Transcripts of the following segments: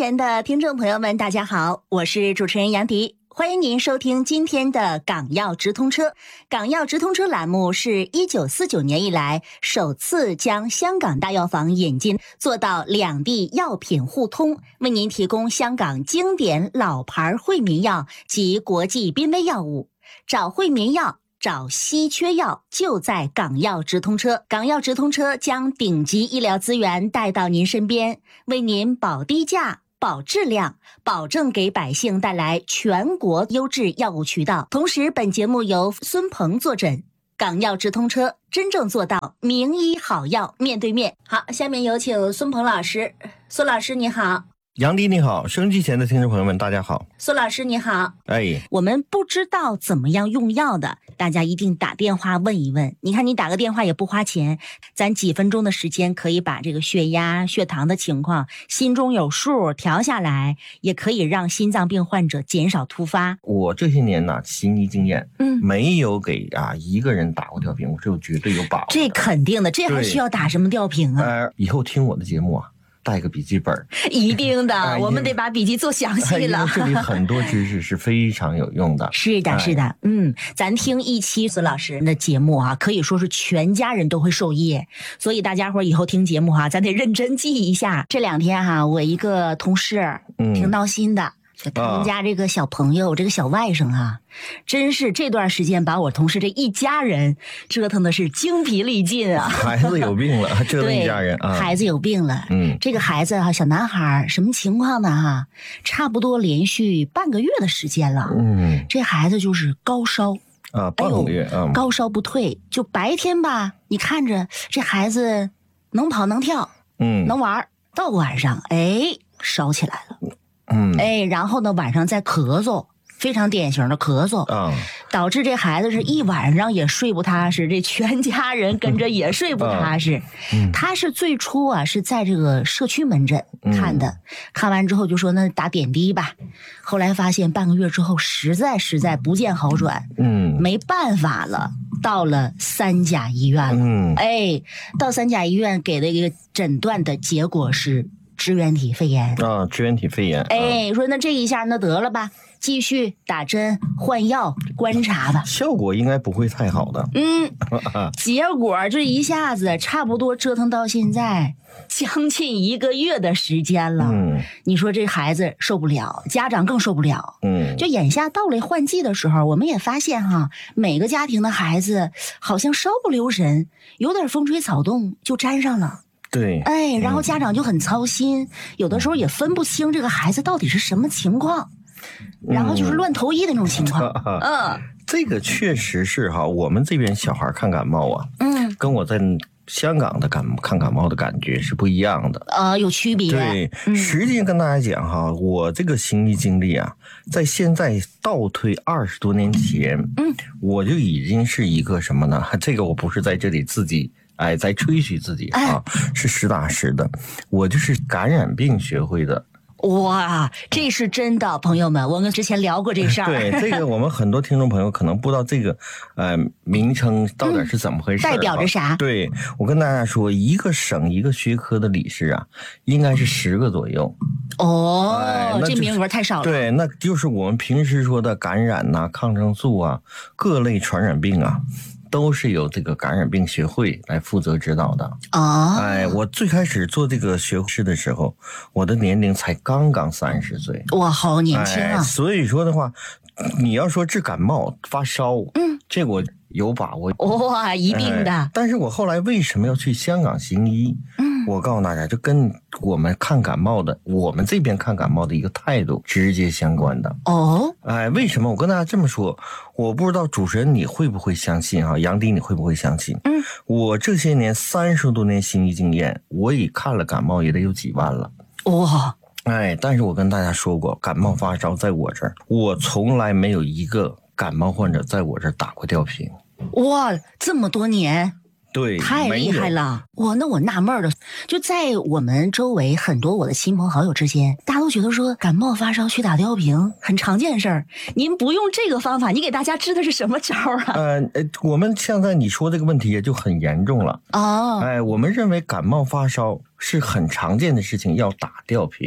前的听众朋友们，大家好，我是主持人杨迪，欢迎您收听今天的港药直通车。港药直通车栏目是1949年以来首次将香港大药房引进，做到两地药品互通，为您提供香港经典老牌惠民药及国际濒危药物。找惠民药，找稀缺药，就在港药直通车。港药直通车将顶级医疗资源带到您身边，为您保低价、保质量，保证给百姓带来全国优质药物渠道。同时，本节目由孙鹏坐诊，港药直通车真正做到名医好药面对面。好，下面有请孙鹏老师。孙老师你好。 杨迪你好，收音机前的听众朋友们大家好。 孙老师你好。 哎， 我们不知道怎么样用药的，大家一定打电话问一问。你看你打个电话也不花钱，咱几分钟的时间可以把这个血压、血糖的情况心中有数调下来，也可以让心脏病患者减少突发。 我这些年呢，行医经验，没有给一个人打过吊瓶，我是绝对有把握的。 这肯定的，这还需要打什么吊瓶啊？ 以后听我的节目啊，带个笔记本， 一定的，我们得把笔记做详细了。 这里很多知识是非常有用的。 是的，是的，咱听一期孙老师的节目啊，可以说是全家人都会受益，所以大家伙以后听节目哈，咱得认真记一下。这两天哈，我一个同事挺闹心的。他们家这个小朋友，这个小外甥啊，真是这段时间把我同事这一家人折腾的是精疲力尽啊！ 孩子有病了，折腾一家人啊！ 孩子有病了，这个孩子小男孩什么情况呢？差不多连续半个月的时间了，这孩子就是高烧啊，半个月啊， 高烧不退，就白天吧，你看着这孩子能跑能跳，能玩，到晚上烧起来了。然后呢，晚上再咳嗽，非常典型的咳嗽，导致这孩子是一晚上也睡不踏实，这全家人跟着也睡不踏实。他是最初啊是在这个社区门诊看的，看完之后就说那打点滴吧，后来发现半个月之后实在不见好转，没办法了，到了三甲医院了，到三甲医院给的一个诊断的结果是支原体肺炎啊，支原体肺炎。 说那这一下那得了吧，继续打针换药观察吧， 效果应该不会太好的。 结果这一下子差不多折腾到现在将近1个月的时间了。你说这孩子受不了，家长更受不了。就眼下到了换季的时候，我们也发现哈，每个家庭的孩子好像稍不留神，有点风吹草动就沾上了。 对， 然后家长就很操心，有的时候也分不清这个孩子到底是什么情况，然后就是乱投医的那种情况。 这个确实是哈，我们这边小孩看感冒啊，跟我在香港的看感冒的感觉是不一样的。 有区别。 对，实际上跟大家讲哈，我这个行医经历啊，在现在倒退20多年前，我就已经是一个什么呢？这个我不是在这里自己在吹嘘自己啊，是实打实的，我就是感染病学会的。 哇，这是真的，朋友们，我们之前聊过这事儿。 对，这个我们很多听众朋友可能不知道这个名称到底是怎么回事， 代表着啥？ 对，我跟大家说，一个省一个学科的理事啊，应该是10个左右。 这名额太少了。 对，那就是我们平时说的感染呐、抗生素啊、各类传染病啊，都是由这个感染病学会来负责指导的。我最开始做这个学士的时候，我的年龄才刚刚30岁。 哇，好年轻啊！ 所以说的话，你要说治感冒发烧，这我有把握。 哇，一定的。 但是我后来为什么要去香港行医？我告诉大家，就跟我们看感冒的，我们这边看感冒的一个态度直接相关的。为什么？我跟大家这么说，我不知道主持人你会不会相信啊？杨迪你会不会相信？我这些年30多年行医经验，我已看了感冒也得有几万了。 哇！ 但是我跟大家说过，感冒发烧在我这儿，我从来没有一个感冒患者在我这儿打过吊瓶。 哇，这么多年。 对， 太厉害了！那我纳闷了，就在我们周围很多我的亲朋好友之间，大家都觉得说感冒发烧去打吊瓶很常见事儿。您不用这个方法，你给大家支的是什么招啊？ 我们现在你说这个问题也就很严重了。我们认为感冒发烧是很常见的事情，要打吊瓶。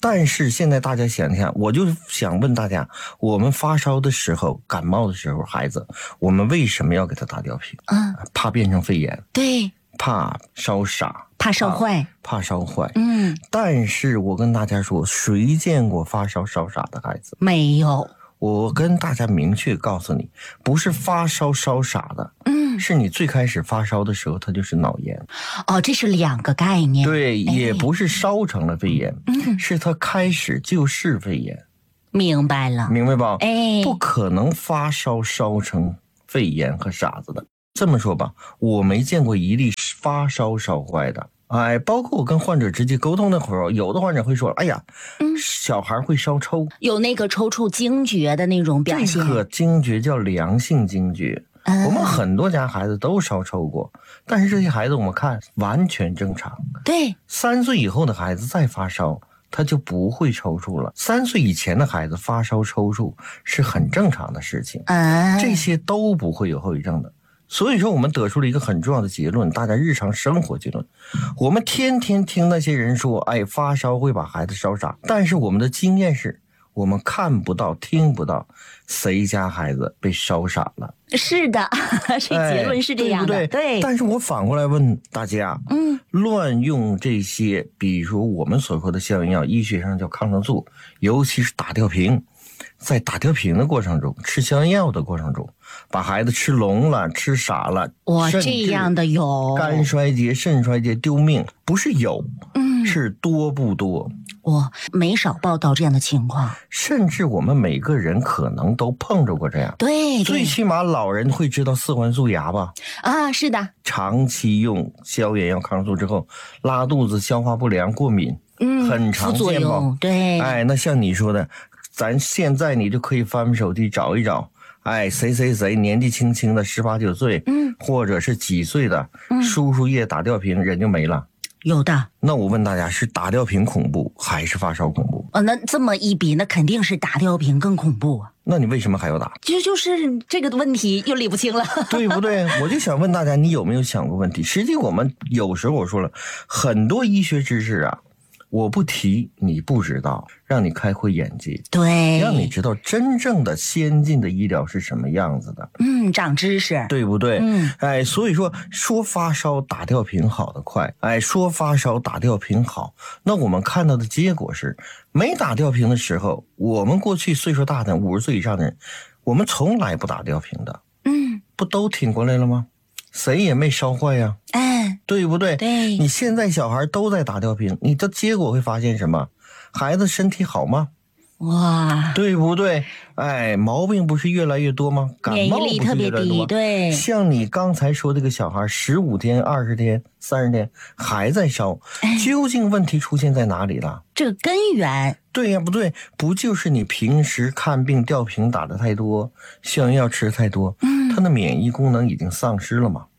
但是现在大家想一想，我就想问大家，我们发烧的时候、感冒的时候，孩子，我们为什么要给他打吊瓶？怕变成肺炎。 对。 怕烧傻， 怕烧坏， 怕烧坏。但是我跟大家说，谁见过发烧烧傻的孩子？ 没有。 我跟大家明确告诉你，不是发烧烧傻的，是你最开始发烧的时候，它就是脑炎。 哦，这是两个概念。 对，也不是烧成了肺炎，是它开始就是肺炎。 明白了， 明白吧？不可能发烧烧成肺炎和傻子的。这么说吧，我没见过一例发烧烧坏的。包括我跟患者直接沟通的时候，有的患者会说：“哎呀，小孩会烧抽， 有那个抽搐惊厥的那种表现。” 这个惊厥叫良性惊厥。我们很多家孩子都烧抽过，但是这些孩子我们看完全正常。 对 ，3岁以后的孩子再发烧，他就不会抽搐了。3岁以前的孩子发烧抽搐是很正常的事情，这些都不会有后遗症的。所以说我们得出了一个很重要的结论，大家日常生活结论。我们天天听那些人说，发烧会把孩子烧傻，但是我们的经验是，我们看不到听不到谁家孩子被烧傻了。 是的，这结论是这样的。对。 但是我反过来问大家，乱用这些比如我们所说的消炎药，医学上叫抗生素，尤其是打吊瓶，在打吊瓶的过程中，吃消炎药的过程中，把孩子吃聋了，吃傻了， 这样的有肝衰竭、肾衰竭丢命，不是有，是多不多？ 没少报道这样的情况， 甚至我们每个人可能都碰着过这样。 对， 最起码老人会知道四环素牙吧？ 是的。 长期用消炎药、抗生素之后，拉肚子、消化不良、过敏，很常见吧？ 对。 那像你说的，咱现在你就可以翻手机找一找，谁年纪轻轻的18、19岁，或者是几岁的，输输液打吊瓶人就没了。 有的。 那我问大家，是打吊瓶恐怖还是发烧恐怖？ 那这么一比，那肯定是打吊瓶更恐怖啊。 那你为什么还要打？ 就是这个问题又理不清了， 对不对？我就想问大家，你有没有想过问题？实际我们有时候我说了很多医学知识啊，我不提你不知道，让你开阔眼界， 对， 让你知道真正的先进的医疗是什么样子的。 长知识， 对不对？所以说发烧打吊瓶好得快，说发烧打吊瓶好，那我们看到的结果是，没打吊瓶的时候，我们过去岁数大的50岁以上的人，我们从来不打吊瓶的，不都挺过来了吗？谁也没烧坏呀，对不对？ 对， 你现在小孩都在打吊瓶，你的结果会发现什么？孩子身体好吗？对不对？毛病不是越来越多吗？感冒不是越来越多吗？免疫力特别低， 对。 像你刚才说这个小孩15天、20天、30天还在烧，究竟问题出现在哪里了？ 这个根源。 对呀，不对，不就是你平时看病吊瓶打的太多，消炎药吃太多，他的免疫功能已经丧失了吗？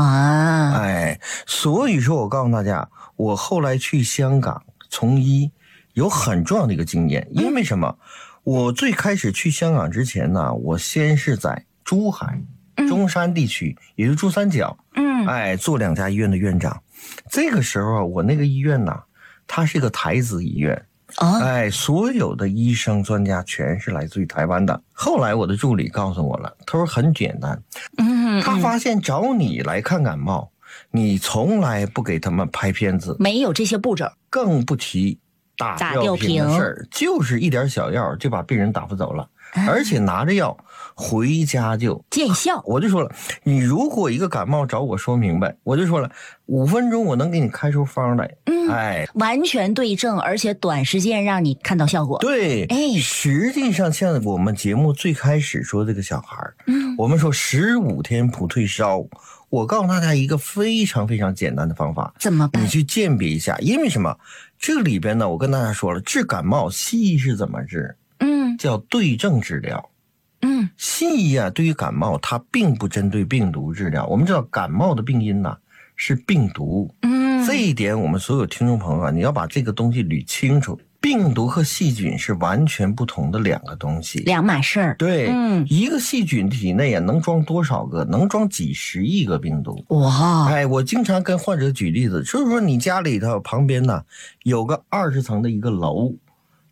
所以说我告诉大家，我后来去香港从医有很重要的一个经验。因为什么？我最开始去香港之前呢，我先是在珠海、中山地区，也就是珠三角，做2家医院的院长。这个时候我那个医院呢，它是一个台资医院，所有的医生专家全是来自于台湾的。后来我的助理告诉我了，他说很简单，他发现找你来看感冒，你从来不给他们拍片子， 没有这些步骤， 更不提打吊瓶的事儿，就是一点小药就把病人打发走了，而且拿着药回家就见效。 我就说了，你如果一个感冒找我说明白，我就说了5分钟我能给你开出方来， 完全对症，而且短时间让你看到效果。 对，实际上像我们节目最开始说这个小孩，我们说15天不退烧，我告诉大家一个非常非常简单的方法， 怎么办？ 你去鉴别一下。因为什么？这里边呢，我跟大家说了，治感冒西医是怎么治？叫对症治疗。西医啊，对于感冒它并不针对病毒治疗。我们知道感冒的病因呢是病毒，这一点我们所有听众朋友啊，你要把这个东西捋清楚。病毒和细菌是完全不同的2个东西， 两码事儿。 对，一个细菌体内啊能装多少个？能装几10亿个病毒。我经常跟患者举例子，就是说你家里头旁边呢有个20层的一个楼，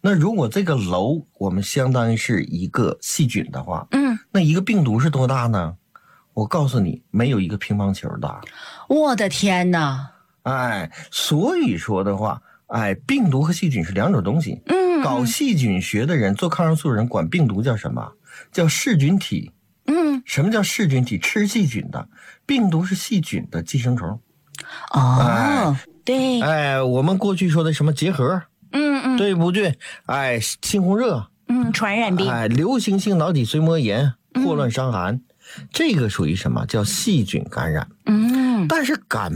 那如果这个楼我们相当于是一个细菌的话，那一个病毒是多大呢？我告诉你，没有一个乒乓球大。 我的天哪！ 所以说的话，病毒和细菌是两种东西。搞细菌学的人，做抗生素的人管病毒叫什么？叫噬菌体。什么叫噬菌体？吃细菌的。病毒是细菌的寄生虫。 对。 我们过去说的什么结核，对不对？猩红热， 传染病， 流行性脑脊髓膜炎、霍乱伤寒，这个属于什么？叫细菌感染。但是感